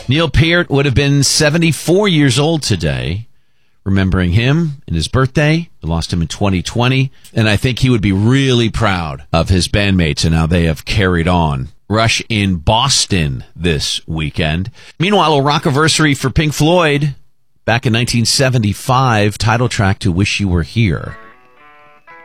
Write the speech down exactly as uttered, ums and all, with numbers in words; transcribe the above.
Neil Peart would have been seventy-four years old today. Remembering him and his birthday. We lost him in twenty twenty. And I think he would be really proud of his bandmates and how they have carried on. Rush in Boston this weekend. Meanwhile, a rockiversary for Pink Floyd. Back in nineteen seventy-five, title track to Wish You Were Here.